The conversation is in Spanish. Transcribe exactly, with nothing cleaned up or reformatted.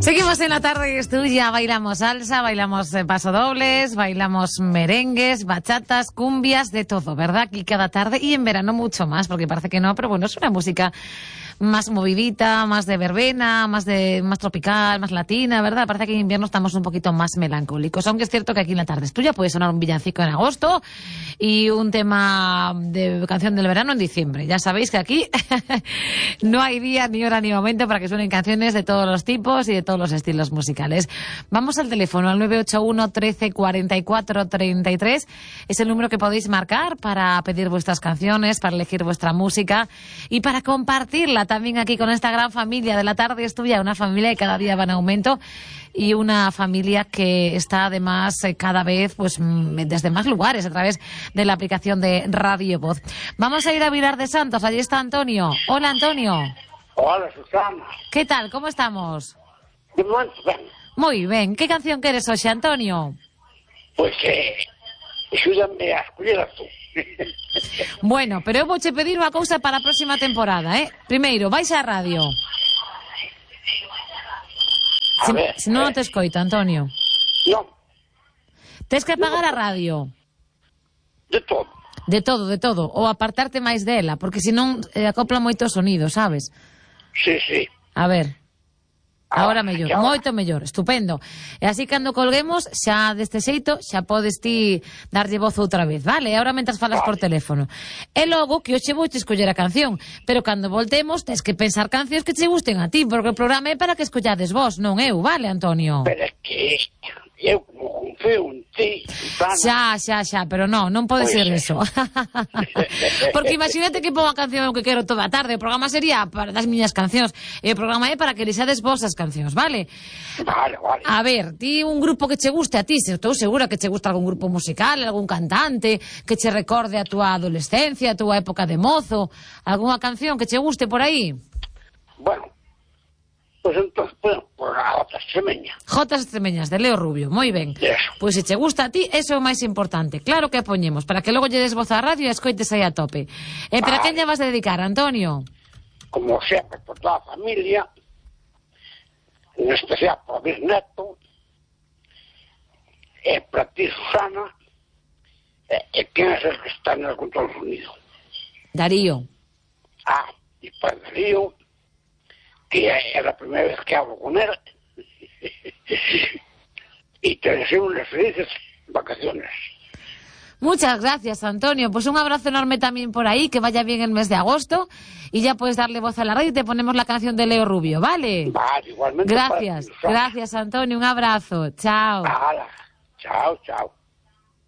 Seguimos en la tarde y es tuya. Bailamos salsa, bailamos eh, pasodobles, bailamos merengues, bachatas, cumbias, de todo, ¿verdad? Aquí cada tarde y en verano mucho más, porque parece que no, pero bueno, es una música más movidita, más de verbena, más de más tropical, más latina, ¿verdad? Parece que en invierno estamos un poquito más melancólicos, aunque es cierto que aquí en la tarde es tuya puede sonar un villancico en agosto y un tema de canción del verano en diciembre. Ya sabéis que aquí no hay día, ni hora, ni momento para que suenen canciones de todos los tipos y de todos los estilos musicales. Vamos al teléfono, al nueve ocho uno, trece, cuarenta y cuatro, treinta y tres. Es el número que podéis marcar para pedir vuestras canciones, para elegir vuestra música y para compartirla también aquí con esta gran familia de la tarde es tuya, una familia que cada día va en aumento y una familia que está además cada vez pues desde más lugares a través de la aplicación de Radio Voz. Vamos a ir a Vilar de Santos, allí está Antonio. Hola, Antonio. Hola, Susana. ¿Qué tal? ¿Cómo estamos? De momento, ben. Muy bien. ¿Qué canción queres hoy, Antonio? Pois eh, axúdame a escoller tú. Bueno, pero eu vouche pedir unha cousa para a próxima temporada, eh? Primeiro, vais á radio. A Si, ver, si non, non te escoito, Antonio. Non, Tes que apagar a radio. de todo. De todo, de todo. Ou apartarte máis dela, porque senón eh, acopla moito sonido, sabes? Sí, sí. A ver. Ahora mellor, ahora. moito mellor, estupendo. E así cando colguemos, xa deste xeito, xa podes ti darlle voz outra vez, vale? E agora mentras falas por teléfono. E logo que hoxe vouche escoller a canción, pero cando voltemos tes que pensar cancións que che gusten a ti, porque o programa é para que escollades vos, non eu, vale, Antonio? Pero é que eu como confío en ti, Susana. Xa, xa, xa, pero non, non pode Pois ser é. eso. Porque imagínate que pongo a canción que quero toda a tarde, o programa sería para das miñas cancións, e o programa é para que elixades vos as cancións, vale? Vale, vale. A ver, ti un grupo que che guste a ti, se estou segura que che gusta algún grupo musical, algún cantante, que che recorde a túa adolescencia, a túa época de mozo, algunha canción que che guste por aí? Bueno, pois entón, bueno, por a outra extremeña. Jotas Extremeñas, de Leo Rubio, moi ben. Eso. Pois se che gusta a ti, eso é o máis importante. Claro que a poñemos, para que logo lle des voz á radio e escoites aí a tope. E para Vale. quen lle vas a dedicar, Antonio? Como sempre, por toda a familia, en especial por bisneto, e para ti, Susana, e, e quen é el que está en el control sonido. Darío. Ah, y para Darío, que é a primeira vez que hablo con él, y te deseo unas felices vacaciones. Muchas gracias, Antonio. Pues un abrazo enorme también por ahí, que vaya bien el mes de agosto y ya puedes darle voz a la radio y te ponemos la canción de Leo Rubio, ¿vale? Vale, igualmente. Gracias, para ti, Susana. gracias, Antonio. Un abrazo. Chao. Hala, chao, chao.